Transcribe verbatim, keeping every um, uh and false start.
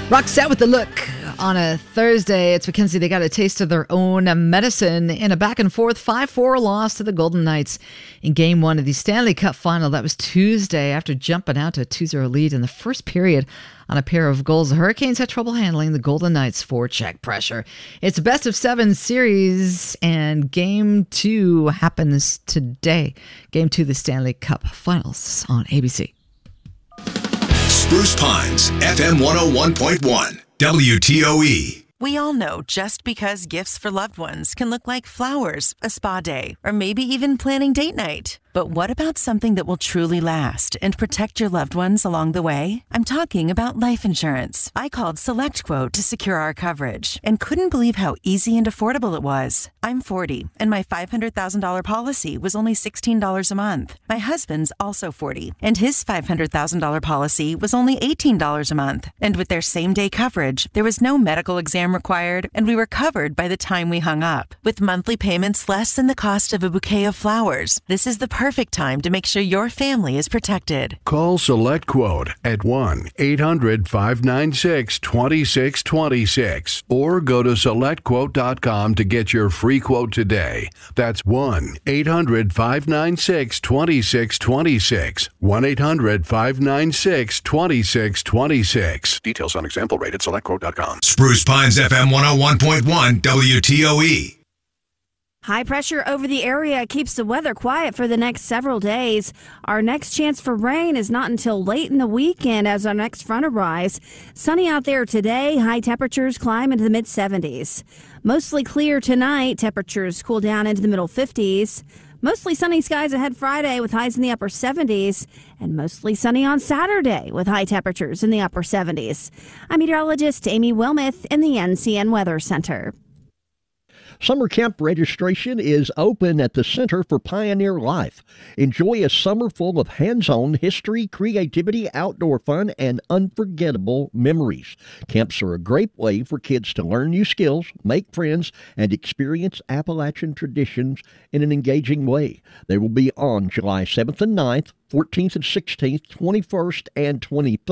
Roxette with the look on a Thursday. It's Mackenzie. They got a taste of their own medicine in a back-and-forth five four loss to the Golden Knights in Game one of the Stanley Cup Final. That was Tuesday after jumping out to a two zero lead in the first period on a pair of goals. The Hurricanes had trouble handling the Golden Knights' forecheck pressure. It's a best-of-seven series, and Game two happens today. Game two of the Stanley Cup Finals on A B C. Spruce Pines, F M one oh one point one, W T O E. We all know just because gifts for loved ones can look like flowers, a spa day, or maybe even planning date night. But what about something that will truly last and protect your loved ones along the way? I'm talking about life insurance. I called SelectQuote to secure our coverage and couldn't believe how easy and affordable it was. I'm forty, and my five hundred thousand dollars policy was only sixteen dollars a month. My husband's also forty, and his five hundred thousand dollars policy was only eighteen dollars a month. And with their same-day coverage, there was no medical exam required, and we were covered by the time we hung up. With monthly payments less than the cost of a bouquet of flowers, this is the perfect time to make sure your family is protected. Call SelectQuote at one eight hundred five nine six two six two six or go to select quote dot com to get your free quote today. That's one eight hundred five nine six two six two six. one eight hundred five nine six two six two six. Details on example rate at select quote dot com. Spruce Pines, F M one oh one point one, W T O E. High pressure over the area keeps the weather quiet for the next several days. Our next chance for rain is not until late in the weekend as our next front arrives. Sunny out there today. High temperatures climb into the mid seventies. Mostly clear tonight. Temperatures cool down into the middle fifties. Mostly sunny skies ahead Friday with highs in the upper seventies. And mostly sunny on Saturday with high temperatures in the upper seventies. I'm meteorologist Amy Wilmoth in the N C N Weather Center. Summer camp registration is open at the Center for Pioneer Life. Enjoy a summer full of hands-on history, creativity, outdoor fun, and unforgettable memories. Camps are a great way for kids to learn new skills, make friends, and experience Appalachian traditions in an engaging way. They will be on July seventh and ninth, fourteenth and sixteenth, twenty-first and twenty-third.